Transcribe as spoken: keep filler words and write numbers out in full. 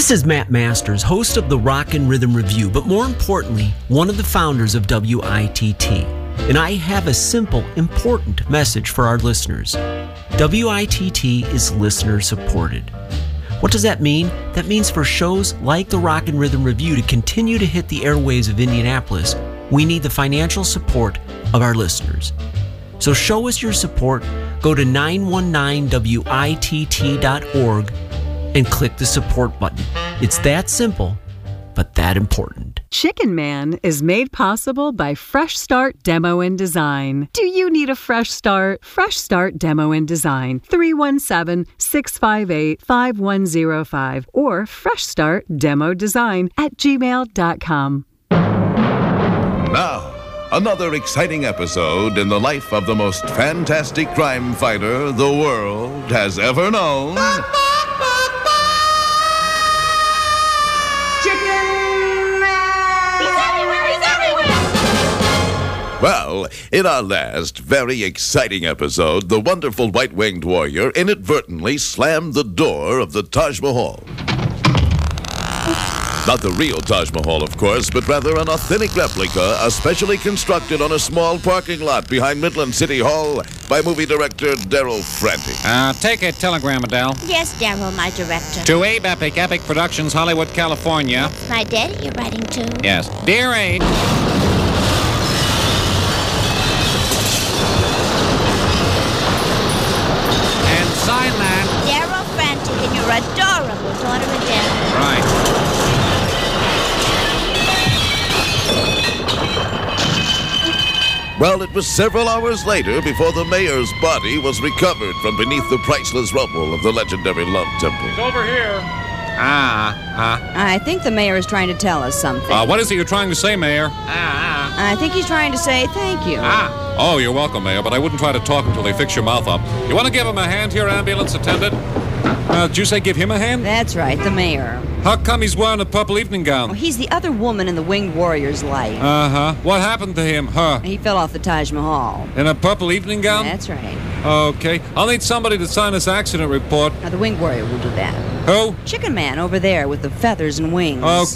This is Matt Masters, host of the Rock and Rhythm Review, but more importantly, one of the founders of W I T T. And I have a simple, important message for our listeners. W I T T is listener supported. What does that mean? That means for shows like the Rock and Rhythm Review to continue to hit the airwaves of Indianapolis, we need the financial support of our listeners. So show us your support. Go to nine one nine W I T T dot org and click the support button. It's that simple, but that important. Chicken Man is made possible by Fresh Start Demo and Design. Do you need a fresh start? Fresh Start Demo and Design, three one seven, six five eight, five one zero five or fresh start demo design at gmail dot com. Now, another exciting episode in the life of the most fantastic crime fighter the world has ever known. Well, in our last very exciting episode, the wonderful white-winged warrior inadvertently slammed the door of the Taj Mahal. Not the real Taj Mahal, of course, but rather an authentic replica, especially constructed on a small parking lot behind Midland City Hall by movie director Daryl Franti. Uh, take a telegram, Adele. Yes, Daryl, my director. To Abe Epic, Epic Productions, Hollywood, California. That's my daddy you're writing to. Yes. Dear Abe... Sign that. Daryl Frantic and your adorable daughter Adele. Right. Well, it was several hours later before the mayor's body was recovered from beneath the priceless rubble of the legendary Love Temple. It's over here. Ah, ah. I think the mayor is trying to tell us something. Uh, what is it you're trying to say, Mayor? Ah, ah. I think he's trying to say thank you. Ah. Oh, you're welcome, Mayor, but I wouldn't try to talk until they fix your mouth up. You want to give him a hand here, ambulance attendant? Uh, did you say give him a hand? That's right, the mayor. How come he's wearing a purple evening gown? Oh, he's the other woman in the Winged Warrior's life. Uh-huh. What happened to him? Her? He fell off the Taj Mahal. In a purple evening gown? That's right. Okay. I'll need somebody to sign this accident report. Now, the Winged Warrior will do that. Who? Chicken Man over there with the feathers and wings. Okay.